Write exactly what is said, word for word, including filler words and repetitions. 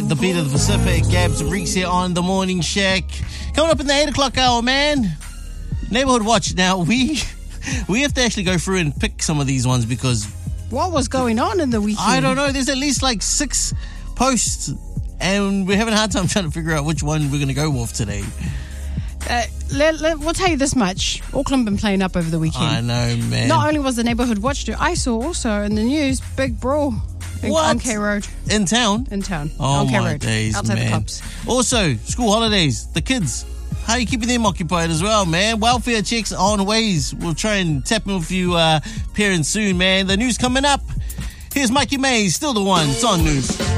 the beat of the Pacific. Gabs and Reeks here on the Morning Shack. Coming up in the eight o'clock hour, man. Neighborhood Watch. Now, we we have to actually go through and pick some of these ones because... What was going on in the weekend? I don't know. There's at least like six posts and we're having a hard time trying to figure out which one we're going to go with today. Uh, let, let, we'll tell you this much. Auckland been playing up over the weekend. I know, man. Not only was the Neighbourhood Watch do, I saw also in the news, big brawl in, What? on K Road. In town? In town. Oh, on K my Road, days, outside man. the pubs. Also, school holidays, the kids. How are you keeping them occupied as well, man? Welfare checks on ways. We'll try and tap in with you uh, parents soon, man. The news coming up. Here's Mikey Mays, still the one. It's on news.